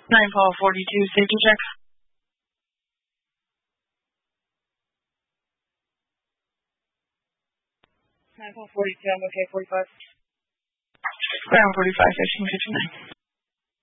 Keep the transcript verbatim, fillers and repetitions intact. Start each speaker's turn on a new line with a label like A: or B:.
A: nine Paul forty-two, safety check. nine Paul forty-two, I'm okay, forty-five. Ground forty-five, fifteen fifty-nine.